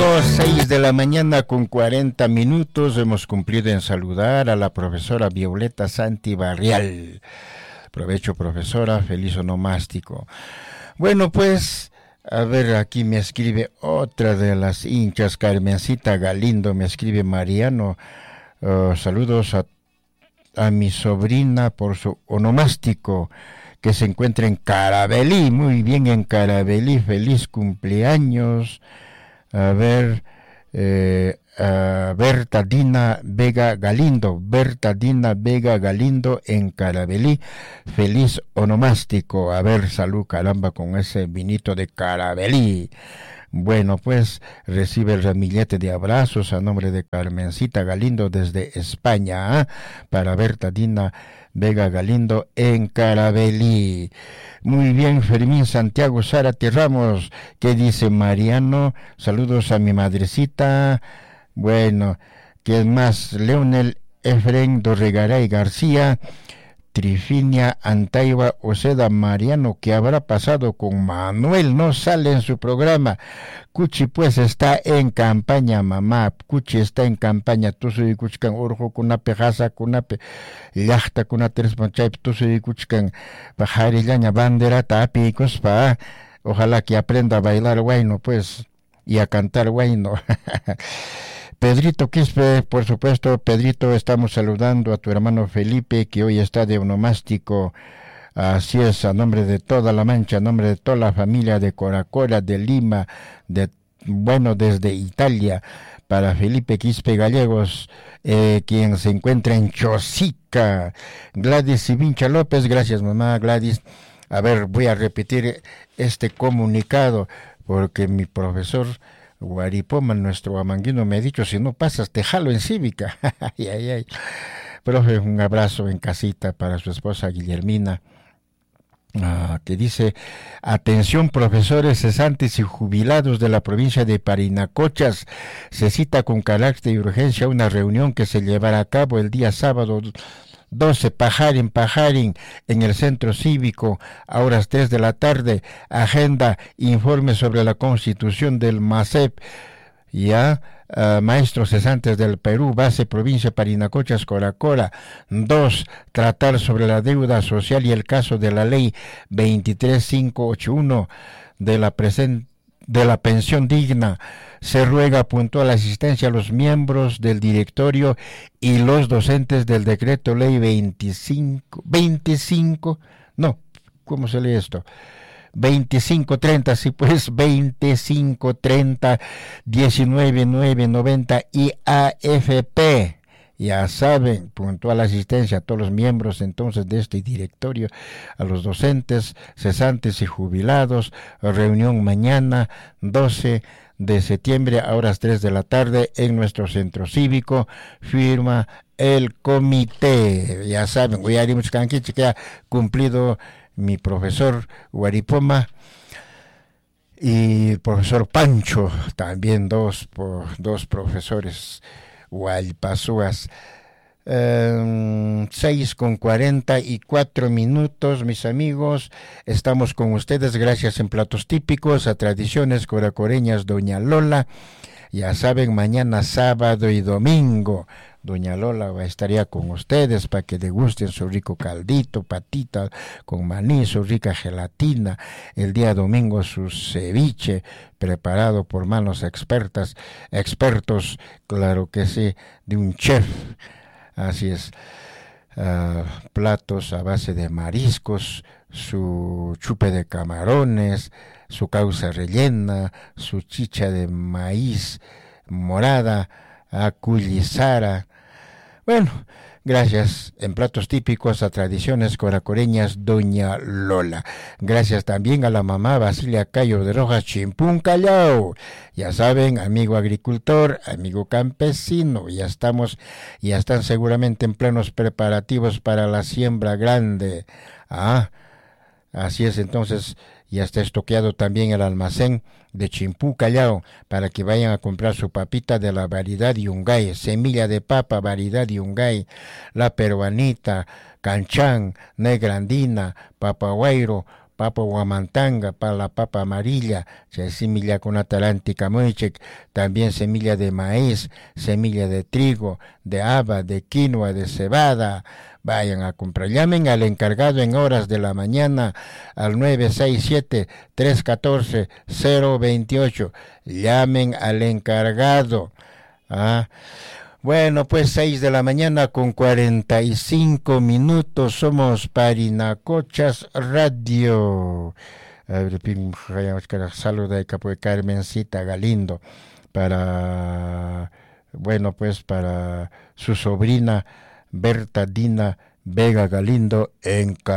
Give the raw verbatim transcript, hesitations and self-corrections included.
amigos, seis de la mañana con cuarenta minutos. Hemos cumplido en saludar a la profesora Violeta Santi Barrial. Provecho, profesora, feliz onomástico. Bueno, pues, a ver, aquí me escribe otra de las hinchas, Carmencita Galindo, me escribe Mariano. Uh, saludos a, a mi sobrina por su onomástico, que se encuentra en Carabelí, muy bien en Carabelí, feliz cumpleaños. A ver, eh, a Berta Dina Vega Galindo, Berta Dina Vega Galindo en Carabelí, feliz onomástico. A ver, salud, caramba, con ese vinito de Carabelí. Bueno, pues recibe el ramillete de abrazos a nombre de Carmencita Galindo desde España, ¿eh? Para Berta Dina Vega Galindo en Carabelí. Muy bien, Fermín Santiago Zárate Ramos, ¿qué dice Mariano? Saludos a mi madrecita. Bueno, ¿quién más? Leonel Efren Dorregaray García, Trifinia Antaiba Oceda Mariano, ¿qué habrá pasado con Manuel? No sale en su programa. Cuchi pues está en campaña, mamá. Cuchi está en campaña. Tú soy Cuchcan Orjo con una pejasa, con una pe... Yachta, con una tres manchay. Tú soy Cuchcan Pajarillaña bandera tapi cospa. Ojalá que aprenda a bailar guayno, pues, y a cantar guayno. Pedrito Quispe, por supuesto, Pedrito, estamos saludando a tu hermano Felipe, que hoy está de onomástico. Así es, a nombre de toda la Mancha, a nombre de toda la familia de Coracora, de Lima, de bueno, desde Italia, para Felipe Quispe Gallegos, eh, quien se encuentra en Chosica. Gladys Sivincha López, gracias mamá Gladys. A ver, voy a repetir este comunicado, porque mi profesor Guaripoma, nuestro amanguino, me ha dicho, si no pasas, te jalo en cívica. ay, ay, ay. Profe, un abrazo en casita para su esposa Guillermina, ah, que dice, atención profesores cesantes y jubilados de la provincia de Parinacochas, se cita con carácter de urgencia una reunión que se llevará a cabo el día sábado doce, Pajarín, Pajarín, en el centro cívico, a horas tres de la tarde. Agenda, informe sobre la constitución del MASEP, ya, uh, maestros cesantes del Perú, base provincia Parinacochas, Coracora. Dos, tratar sobre la deuda social y el caso de la ley veintitrés mil quinientos ochenta y uno de la presente de la pensión digna. Se ruega puntual asistencia a los miembros del directorio y los docentes del decreto ley veinticinco, veinticinco, no, ¿cómo se lee esto? veinticinco treinta, sí pues, veinticinco treinta, diecinueve nueve noventa I A F P. Ya saben, puntual asistencia a todos los miembros entonces de este directorio, a los docentes, cesantes y jubilados. Reunión mañana, doce de septiembre, a horas tres de la tarde, en nuestro centro cívico. Firma el comité. Ya saben, hoy haremos canquiche que ha cumplido mi profesor Guaripoma y el profesor Pancho, también dos, por, dos profesores Guaypasuas. Um, seis con cuarenta y cuatro minutos, mis amigos, estamos con ustedes gracias en Platos Típicos a Tradiciones Coracoreñas Doña Lola. Ya saben, mañana sábado y domingo Doña Lola va a estar ya con ustedes para que degusten su rico caldito, patita con maní, su rica gelatina. El día domingo su ceviche preparado por manos expertas, expertos, claro que sí, de un chef. Así es, uh, platos a base de mariscos, su chupe de camarones, su causa rellena, su chicha de maíz morada, aculizara. Bueno, gracias en Platos Típicos a Tradiciones Coracoreñas Doña Lola. Gracias también a la mamá Basilia Cayo de Rojas Chimpún Callao. Ya saben, amigo agricultor, amigo campesino, ya estamos, ya están seguramente en plenos preparativos para la siembra grande. Ah, así es, entonces ya está estoqueado también el almacén de Chimpú Callao para que vayan a comprar su papita de la variedad Yungay, semilla de papa variedad Yungay, la peruanita, canchán, negra andina, papaguairo, papa guamantanga, para la papa amarilla, semilla con atalántica moichek, también semilla de maíz, semilla de trigo, de haba, de quinoa, de cebada. Vayan a comprar, llamen al encargado en horas de la mañana al nueve seis siete, tres uno cuatro, cero dos ocho. Llamen al encargado. Ah. Bueno, pues seis de la mañana con cuarenta y cinco minutos, somos Parinacochas Radio. Saluda a Capo de Carmencita Galindo para, bueno, pues para su sobrina Berta Dina Vega Galindo en